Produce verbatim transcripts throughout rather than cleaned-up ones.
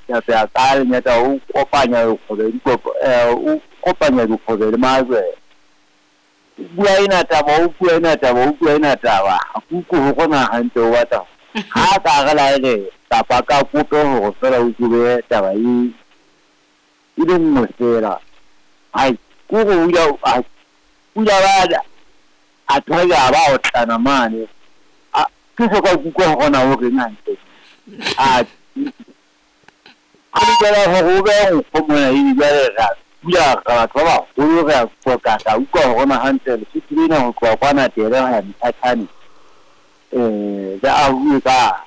ya ya ka le nya ta o kopanya go le go eh o kopanya go le mazwe bua ina taba o bua ina taba o bua ina taba ku ku go na hantle wa ta ha ka ga la ile taba ka ku to go fela o bue taba i ile mo sera ai ku go ya a ku ya ba a thoya ba o tsana mane a ke so ka ku go na o ke nante a a dira go go go mo na i dira ga ya ka ba o ga ko ka ka u ko go na hantle se tsina go kwa kwa na tere ha mthani eh da a u ka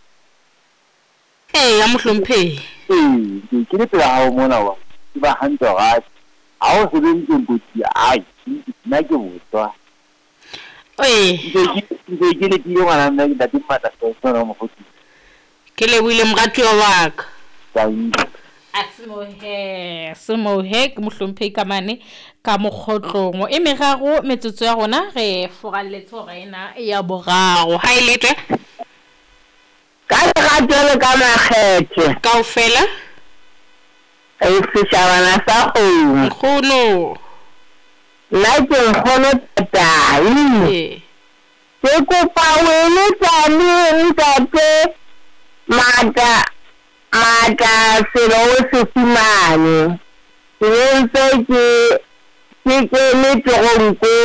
eh ya mohlomphe eh ke le pela ha o mona wa ba hantle ga a o se beng ke botsi ai nna ke botswa eh ke ke le tiro ngana nna ke dati mata so no mo gotsi ke le buile mratwa wa ka ka Asimohe Simohe ke mohlomphe ka mane ka mokgotlong e meraro metsotso ya rona re foralletse hore ena ya boraro ha ile twe ka ga tsole ka makgethe kaofela e fishana sa go khono la ke khono tatai ke kopa wele tsane ntate mata mata selo se fumane ke ntse ke ke ke le tronko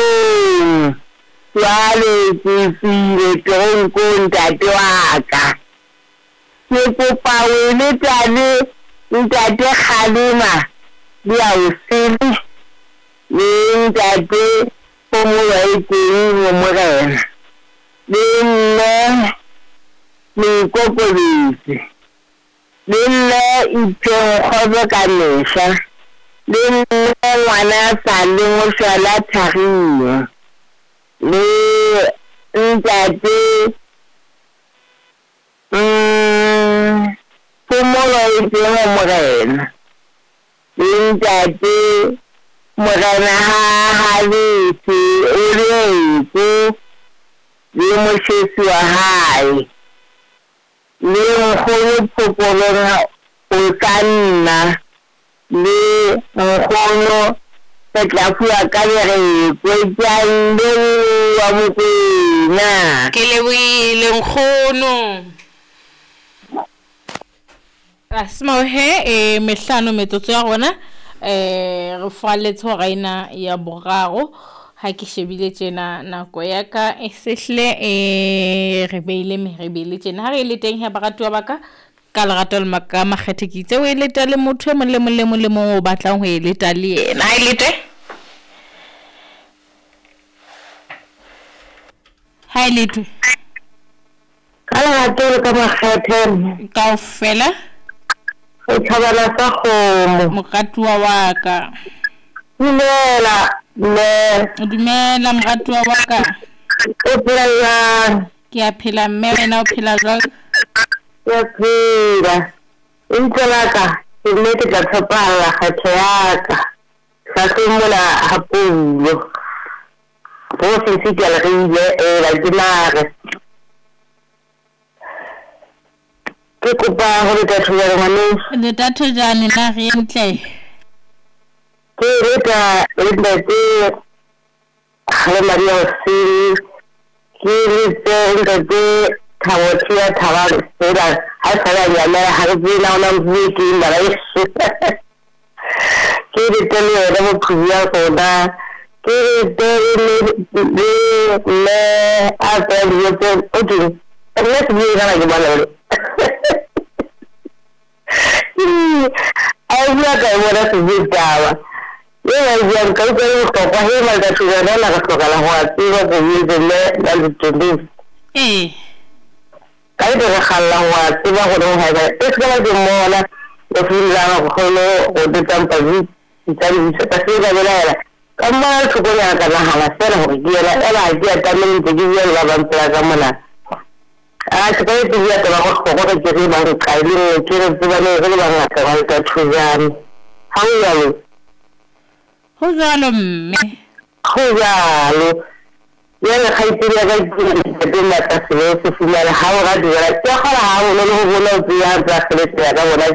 wale ke file tronko ntate wa ka ke kopa wele tsane ntate Khalima dia usili le ntate komo ya iteng mo morena le nne le kopolisi le nne ipeng khobe ka mesha le nne ngwana sa le mo shwala thariwe le ntate mm komo ya iteng mo morena le ntate morena ha ha le se o le ke le mo shesi wa hae le nkgono phopolong o ka nna le nkgono ke tla fua ka re ko tjande wa mokena ke le buile nkgono Asimohe e mehlano metsotso ya rona eh re faletse hore ina ya boraro ha ke shebile tjena nako ya ka e sehle e re beile me re beile tjena ha re le teng ha baratwa baka ka lerato le maka makgethe ke itse o ile ta le motho mo le mo le mo le mo o batlang ho ile ta le yena ha ile te ha ile te ka lerato le ka makgethe kaofela o thabela sa kgomo mokatwa wa ka dumela le dumela mokatwa wa ka o phela ke a phela mme wena o phela jwang ya phela intela ka ke ne ke tla tshepala kgetho ya ka sa semola hapulo bo se se ke le ile e la dinare ke kopa ho le tatho ya ngwane le tatho jane na re ntle ke reta le ntate ha Maria se ke reta ntate Thawothia Thabang sera ha sala ya le ha re bina ona mvuki ndala yesu ke reta le re mo phuya soda ke reta le le a pe le te o tu le te bina la bana le ai ya ka mo ra su bitawa ya ya ka ka ko ko he ma da tu na la ka ka la ho ati ko ko yi de le da tu tu eh kai da khalla wa ti ba ko do ha ga es ga de mo la do fi la ko lo o de tan pa ji ta ni se ta se ga la la kamma su ko ya ka la ha la se la ho gi la la ji ta min de gi la ban tra ga mala a se kai ti ya ta ba ko ko ke ri ba kai ni ke ri ba ne ga ba ka ga ta tu ya ni ha ya ni ho jalo mme ho jalo ya le khaiti ya ga di la ta se se fumana ha ga di la ke ga ha ho le ho bona o ya tsa se ya ga bona